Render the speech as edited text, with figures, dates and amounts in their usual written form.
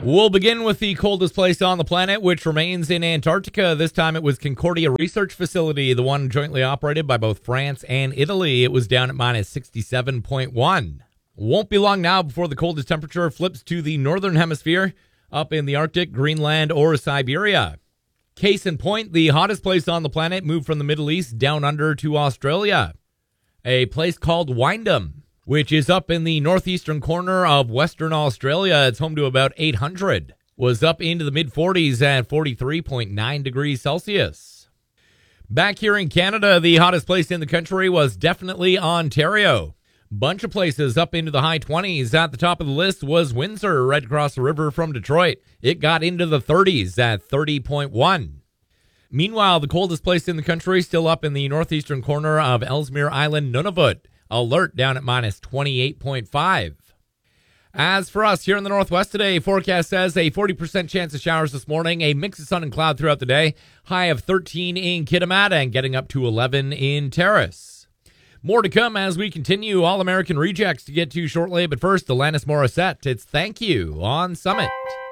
We'll begin with the coldest place on the planet, which remains in Antarctica. This time it was Concordia Research Facility, the one jointly operated by both France and Italy. It was down at minus 67.1. Won't be long now before the coldest temperature flips to the northern hemisphere, up in the Arctic, Greenland, or Siberia. Case in point, the hottest place on the planet moved from the Middle East down under to Australia. A place called Wyndham, which is up in the northeastern corner of Western Australia. It's home to about 800. Was up into the mid-40s at 43.9 degrees Celsius. Back here in Canada, the hottest place in the country was definitely Ontario. Bunch of places up into the high 20s. At the top of the list was Windsor, right across the river from Detroit. It got into the 30s at 30.1. Meanwhile, the coldest place in the country still up in the northeastern corner of Ellesmere Island, Nunavut. Alert down at minus 28.5. As for us here in the Northwest today, forecast says a 40% chance of showers this morning, a mix of sun and cloud throughout the day, high of 13 in Kitimat and getting up to 11 in Terrace. More to come as we continue. All American Rejects to get to shortly, but first, Alanis Morissette. It's Thank You on Summit.